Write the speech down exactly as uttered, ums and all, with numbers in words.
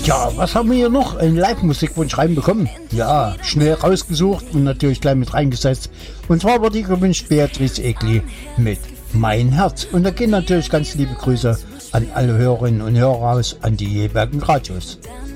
Ja, was haben wir hier noch? Ein Live-Musikwunsch reinbekommen. Ja, schnell rausgesucht und natürlich gleich mit reingesetzt. Und zwar wurde die gewünscht Beatrice Egli mit Mein Herz. Und da gehen natürlich ganz liebe Grüße an alle Hörerinnen und Hörer raus, an die jeweiligen Radios.